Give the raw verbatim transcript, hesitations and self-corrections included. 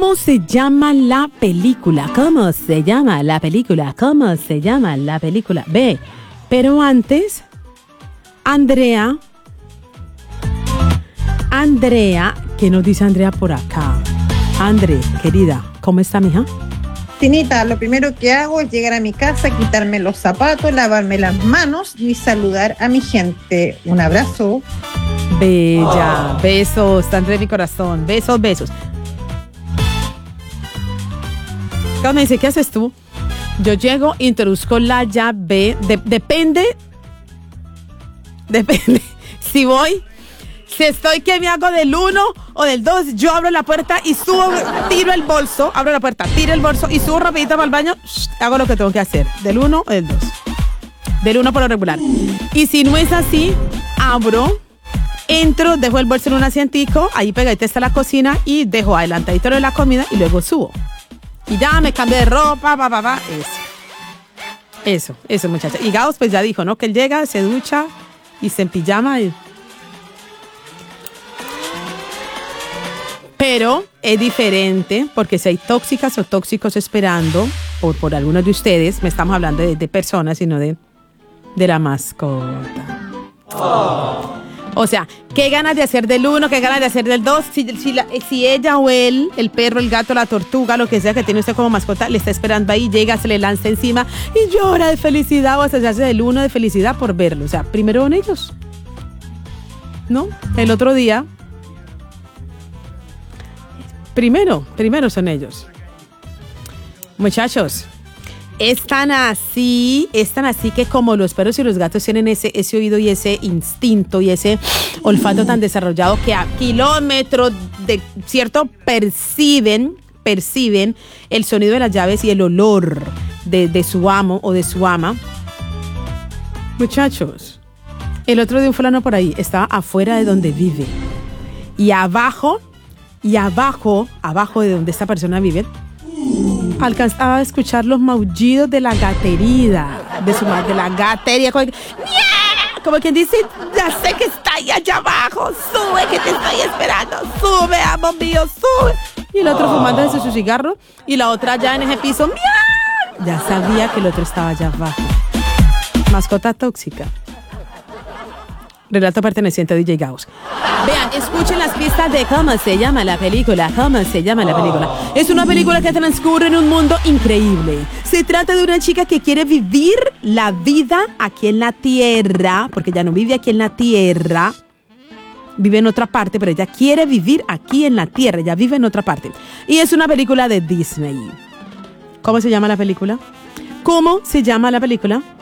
¿Cómo se llama la película? ¿Cómo se llama la película? ¿Cómo se llama la película? B. Pero antes, Andrea. Andrea, ¿qué nos dice Andrea por acá? Andre, querida, ¿cómo está, mija? Tinita, lo primero que hago es llegar a mi casa, quitarme los zapatos, lavarme las manos y saludar a mi gente. Un abrazo. Bella, oh. Besos, Andrea, mi corazón. Besos, besos. Cuando me dice, ¿qué haces tú? Yo llego, introduzco la llave. De, depende. Depende. Si voy, si estoy que me hago del uno o del dos, yo abro la puerta y subo, tiro el bolso, abro la puerta, tiro el bolso y subo rapidito para el baño, hago lo que tengo que hacer. Del uno o del dos. Del uno por lo regular. Y si no es así, abro, entro, dejo el bolso en un asientico, ahí pegadita está la cocina y dejo adelantadito lo de la comida y luego subo. Y ya me cambié de ropa, pa, pa, pa, eso. Eso, eso, muchacha. Y Gauss pues ya dijo, ¿no? Que él llega, se ducha y se empijama. Y... Pero es diferente, porque si hay tóxicas o tóxicos esperando, por, por algunos de ustedes, me estamos hablando de, de personas, sino de, de la mascota. Oh. O sea, qué ganas de hacer del uno, qué ganas de hacer del dos. Si, si, la, si ella o él, el perro, el gato, la tortuga, lo que sea que tiene usted como mascota, le está esperando ahí, llega, se le lanza encima y llora de felicidad, o sea, se hace del uno de felicidad por verlo. O sea, primero son ellos, ¿no? El otro día, primero, primero son ellos. Muchachos, es tan así, es tan así que como los perros y los gatos tienen ese, ese oído y ese instinto y ese olfato tan desarrollado que a kilómetros de cierto perciben, perciben el sonido de las llaves y el olor de, de su amo o de su ama. Muchachos, el otro día un fulano por ahí estaba afuera de donde vive y abajo, y abajo, abajo de donde esta persona vive, alcanzaba a escuchar los maullidos de la gaterida, de su madre, de la gatería, como, como quien dice, ya sé que está ahí allá abajo, sube que te estoy esperando, sube, amo mío, sube. Y el otro fumando desde su cigarro y la otra allá en ese piso, ¡miau! Ya sabía que el otro estaba allá abajo. Mascota tóxica. Relato perteneciente a D J Gauss. Vean, escuchen las pistas de cómo se llama la película, cómo se llama la película. Es una película que transcurre en un mundo increíble. Se trata de una chica que quiere vivir la vida aquí en la tierra, porque ya no vive aquí en la tierra, vive en otra parte, pero ella quiere vivir aquí en la tierra, ella vive en otra parte. Y es una película de Disney. ¿Cómo se llama la película? ¿Cómo se llama la película?